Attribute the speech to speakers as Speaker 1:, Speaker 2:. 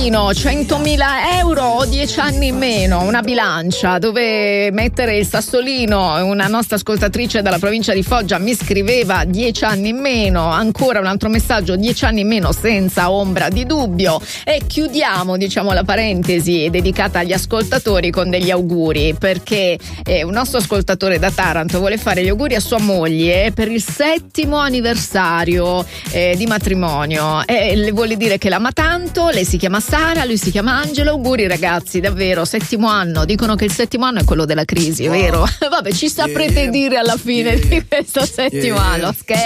Speaker 1: sassolino, 100.000 euro o 10 anni in meno, una bilancia dove mettere il sassolino. Una nostra ascoltatrice dalla provincia di Foggia mi scriveva 10 anni in meno, ancora un altro messaggio, 10 anni in meno senza ombra di dubbio. E chiudiamo, diciamo, la parentesi dedicata agli ascoltatori con degli auguri, perché un nostro ascoltatore da Taranto vuole fare gli auguri a sua moglie per il 7° anniversario di matrimonio, e le vuole dire che l'ama tanto. Lei si chiama Sara, lui si chiama Angelo. Auguri ragazzi, davvero, 7° anno. Dicono che il 7° anno è quello della crisi, è vero? Vabbè, ci saprete dire alla fine di questo 7° anno.